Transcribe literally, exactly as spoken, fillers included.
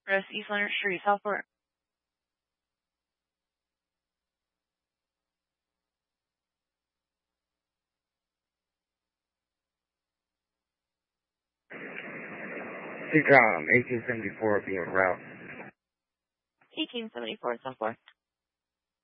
West East Leonard Street, Southport. Seacom eighteen seventy-four being route. eighteen seventy-four, Southport.